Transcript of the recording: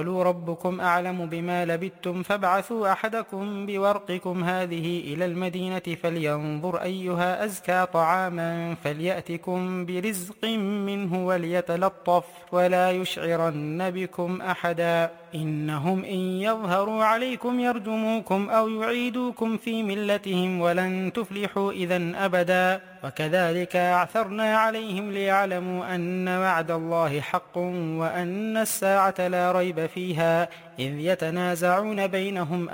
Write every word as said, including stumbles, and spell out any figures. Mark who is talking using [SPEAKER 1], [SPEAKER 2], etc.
[SPEAKER 1] قالوا ربكم أعلم بما لبثتم فابعثوا أحدكم بورقكم هذه إلى المدينة فلينظر أيها أزكى طعاما فليأتكم برزق منه وليتلطف ولا يشعرن بكم أحدا إنهم إن يظهروا عليكم يرجموكم أو يعيدوكم في ملتهم ولن تفلحوا إذن أبدا وكذلك أعثرنا عليهم ليعلموا أن وعد الله حق وأن الساعة لا ريب فيها إذ يتنازعون بينهم